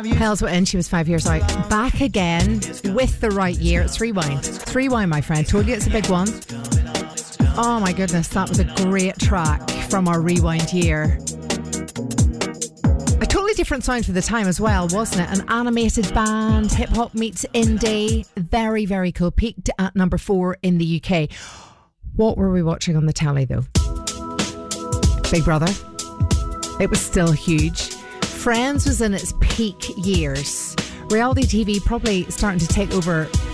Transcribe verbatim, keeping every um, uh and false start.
Hells went in, she was five years out. Back again with the right year. It's Rewind. It's Rewind, my friend. Told you it's a big one. Oh my goodness, that was a great track from our Rewind year. A totally different sound for the time as well, wasn't it? An animated band, hip hop meets indie. Very, very cool. Peaked at number four in the U K. What were we watching on the telly though? Big Brother. It was still huge. Friends was in its peak years. Reality T V probably starting to take over